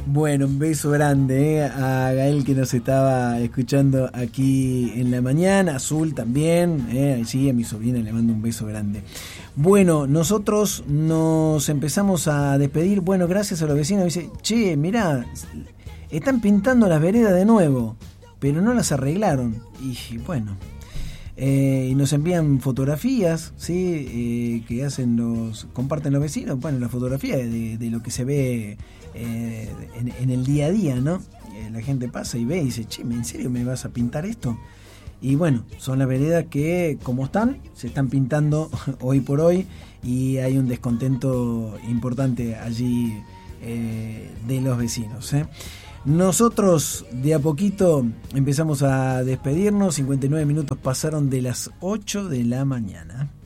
Bueno, un beso grande a Gael que nos estaba escuchando aquí en la mañana, Azul también, sí, a mi sobrina le mando un beso grande. Bueno, nosotros nos empezamos a despedir, bueno, gracias a los vecinos, dice, che, mirá, están pintando las veredas de nuevo, pero no las arreglaron, y bueno... y nos envían fotografías, ¿sí? Que comparten los vecinos, bueno, la fotografía de lo que se ve en el día a día, ¿no? La gente pasa y ve y dice, che, ¿en serio me vas a pintar esto? Y bueno, son las veredas que, como se están pintando hoy por hoy, y hay un descontento importante allí de los vecinos, ¿eh? Nosotros de a poquito empezamos a despedirnos. 59 minutos pasaron de las 8 de la mañana.